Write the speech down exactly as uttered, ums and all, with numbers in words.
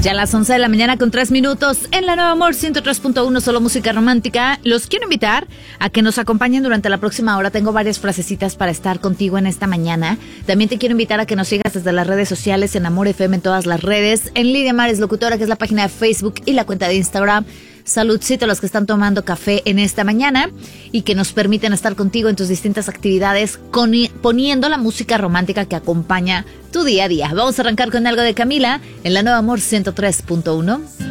Ya a las once de la mañana con tres minutos en la Nueva Amor ciento tres punto uno, solo música romántica. Los quiero invitar a que nos acompañen durante la próxima hora. Tengo varias frasecitas para estar contigo en esta mañana. También te quiero invitar a que nos sigas desde las redes sociales, en Amor F M en todas las redes, en Lidia Mares Locutora, que es la página de Facebook y la cuenta de Instagram. Saludcito a los que están tomando café en esta mañana y que nos permiten estar contigo en tus distintas actividades, con, poniendo la música romántica que acompaña tu día a día. Vamos a arrancar con algo de Camila en la Nueva Amor ciento tres punto uno.